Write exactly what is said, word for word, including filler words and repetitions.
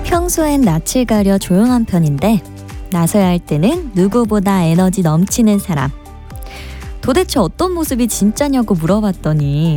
평소엔 낯을 가려 조용한 편인데 나서야 할 때는 누구보다 에너지 넘치는 사람. 도대체 어떤 모습이 진짜냐고 물어봤더니